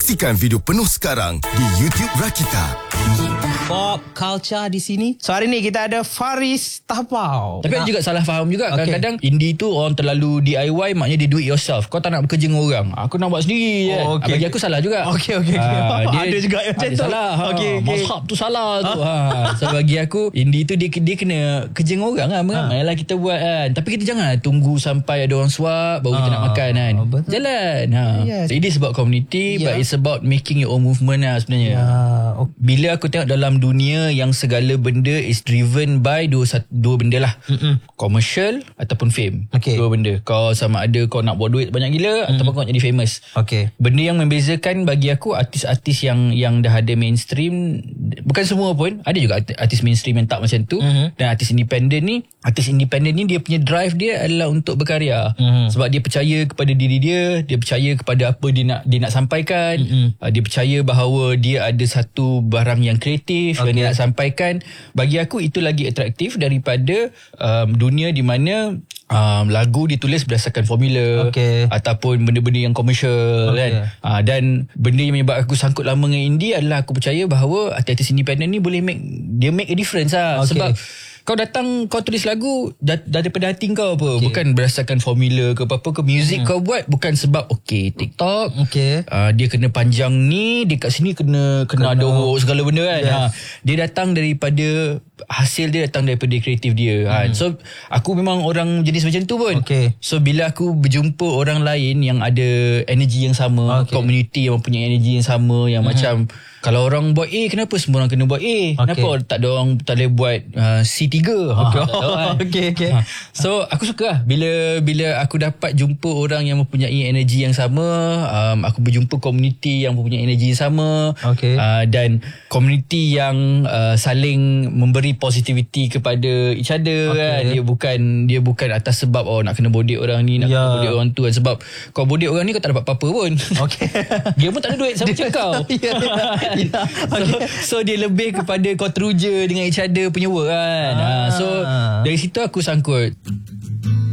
Saksikan video penuh sekarang di YouTube Rakita. Pop culture di sini. So hari ni kita ada Faris Tapau. Tapi ada juga salah faham juga. Kadang-kadang indie tu orang terlalu DIY, maknanya dia do it yourself. Kau tak nak bekerja dengan orang, aku nak buat sendiri je. Bagi aku salah juga. Dia ada juga macam tu. Salah. Mazhab tu salah tu. So bagi aku indie tu dia kena kerja dengan orang lah. Ramai lah kita buat kan. Tapi kita jangan tunggu sampai ada orang suap baru kita nak makan kan. Jalan. Yes. It is about community, but it's about making your own movement lah sebenarnya. Bila aku tengok dalam dunia yang segala benda is driven by dua benda lah. Commercial ataupun fame. Dua benda. Kau sama ada kau nak buat duit banyak gila ataupun kau nak jadi famous. Benda yang membezakan bagi aku artis-artis yang dah ada mainstream, bukan semua pun, ada juga artis mainstream yang tak macam tu. Dan artis independent ni dia punya drive dia adalah untuk berkarya. Sebab dia percaya kepada diri dia percaya kepada apa dia nak sampaikan. Dia percaya bahawa dia ada satu barang yang kreatif yang dia nak sampaikan. Bagi aku itu lagi atraktif daripada dunia di mana lagu ditulis berdasarkan formula ataupun benda-benda yang komersial kan. Dan benda yang menyebabkan aku sangkut lama dengan indie adalah aku percaya bahawa artis independent ni boleh make a difference lah. Sebab kau datang, kau tulis lagu daripada hati kau apa. Bukan berdasarkan formula ke apa-apa ke. Music kau buat bukan sebab TikTok dia kena panjang ni, dia kat sini kena ada segala benda kan. Dia datang daripada hasil dia, datang daripada kreatif dia. So aku memang orang jenis macam tu pun. So bila aku berjumpa orang lain yang ada energi yang sama, community yang mempunyai energi yang sama, yang macam kalau orang buat A, kenapa semua orang kena buat A? Kenapa tak ada orang tak boleh buat C3? So aku suka lah bila aku dapat jumpa orang yang mempunyai energi yang sama. Aku berjumpa community yang mempunyai energi yang sama. Dan community yang saling memberi positivity kepada each other kan. Dia bukan atas sebab nak kena bodek orang ni, nak kena bodek orang tu kan. Sebab kau bodek orang ni kau tak dapat apa-apa pun. Dia pun tak ada duit sama macam kau. So dia lebih kepada kau teruja dengan each other punya work kan. So dari situ aku sangkut